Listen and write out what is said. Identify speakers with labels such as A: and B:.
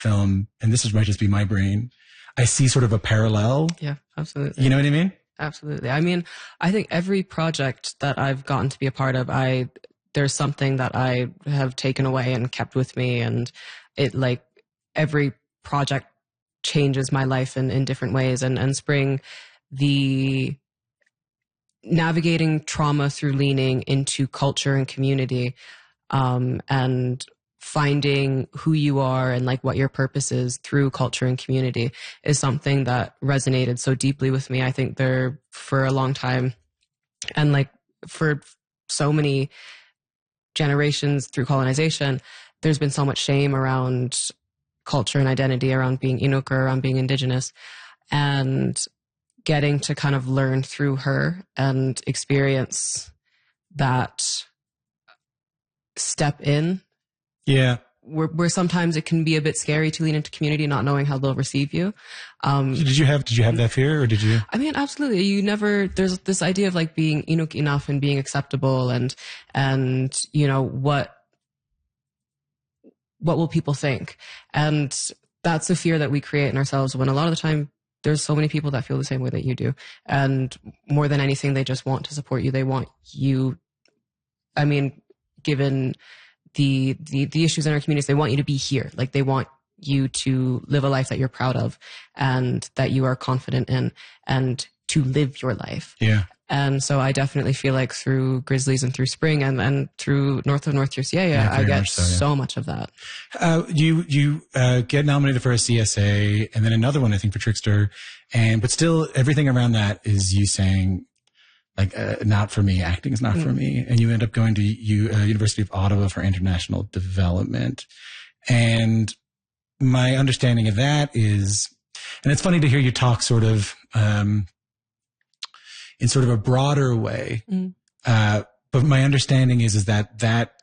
A: film, and might just be my brain, I see sort of a parallel.
B: Yeah, absolutely.
A: You know what I mean?
B: Absolutely. I mean, I think every project that I've gotten to be a part of, there's something that I have taken away and kept with me. And it, like, every project changes my life in different ways. And Spring, the navigating trauma through leaning into culture and community, and finding who you are and like what your purpose is through culture and community is something that resonated so deeply with me. I think there for a long time, and like for so many generations through colonization, there's been so much shame around culture and identity, around being Inuk, around being Indigenous, and getting to kind of learn through her and experience that step in.
A: Yeah.
B: Where sometimes it can be a bit scary to lean into community, not knowing how they'll receive you.
A: Did you have that fear, or did you?
B: I mean, absolutely. There's this idea of like being Inuk enough and being acceptable and, you know, what will people think? And that's a fear that we create in ourselves when a lot of the time there's so many people that feel the same way that you do. And more than anything, they just want to support you. They want you, I mean, given the issues in our communities, they want you to be here. Like, they want you to live a life that you're proud of and that you are confident in, and to live your life.
A: Yeah.
B: And so I definitely feel like through Grizzlies and through Spring and through North of North Year, I get so much of that.
A: You get nominated for a CSA and then another one, I think, for Trickster. But still everything around that is you saying, like, not for me, acting is not for me. And you end up going to University of Ottawa for international development. And my understanding of that is, and it's funny to hear you talk sort of, in sort of a broader way. But my understanding is that